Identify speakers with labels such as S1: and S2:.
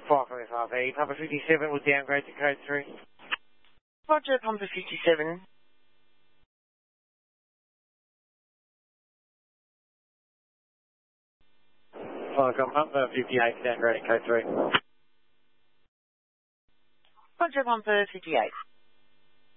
S1: 545E, Papa 57 will downgrade to code 3.
S2: Roger, Pumper 57.
S1: Welcome, Pumper 58, downgrading code 3.
S2: Roger, Pumper 58.